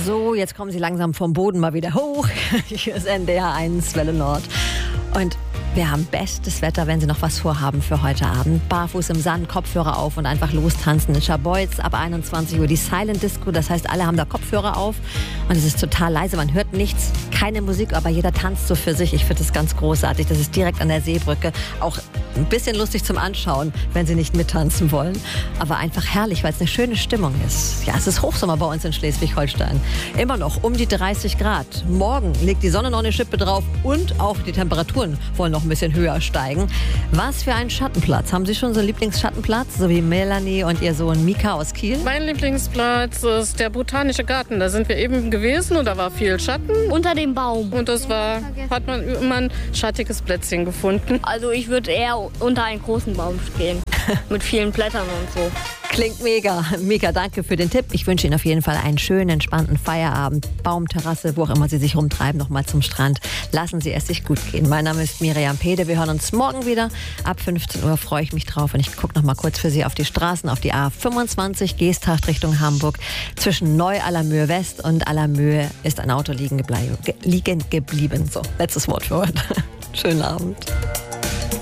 So, jetzt kommen Sie langsam vom Boden mal wieder hoch. Hier ist NDR 1 Welle Nord. Und wir haben bestes Wetter, wenn Sie noch was vorhaben für heute Abend. Barfuß im Sand, Kopfhörer auf und einfach lostanzen. In Scharbeutz ab 21 Uhr die Silent Disco. Das heißt, alle haben da Kopfhörer auf und es ist total leise. Man hört nichts, keine Musik, aber jeder tanzt so für sich. Ich finde das ganz großartig. Das ist direkt an der Seebrücke. Auch ein bisschen lustig zum Anschauen, wenn Sie nicht mittanzen wollen. Aber einfach herrlich, weil es eine schöne Stimmung ist. Ja, es ist Hochsommer bei uns in Schleswig-Holstein. Immer noch um die 30 Grad. Morgen legt die Sonne noch eine Schippe drauf und auch die Temperaturen wollen noch ein bisschen höher steigen. Was für ein Schattenplatz. Haben Sie schon so einen Lieblingsschattenplatz? So wie Melanie und ihr Sohn Mika aus Kiel? Mein Lieblingsplatz ist der Botanische Garten. Da sind wir eben gewesen und da war viel Schatten. Unter dem Baum. Und hat man immer ein schattiges Plätzchen gefunden. Also ich würde eher unter einen großen Baum gehen. Mit vielen Blättern und so. Klingt mega. Mika, danke für den Tipp. Ich wünsche Ihnen auf jeden Fall einen schönen, entspannten Feierabend. Baumterrasse, wo auch immer Sie sich rumtreiben, nochmal zum Strand. Lassen Sie es sich gut gehen. Mein Name ist Miriam Pede. Wir hören uns morgen wieder. Ab 15 Uhr freue ich mich drauf. Und ich gucke nochmal kurz für Sie auf die Straßen, auf die A25, Geesthacht Richtung Hamburg. Zwischen Neu-Allermöhe West und Allermöhe ist ein Auto liegen geblieben. So, letztes Wort für heute. Schönen Abend.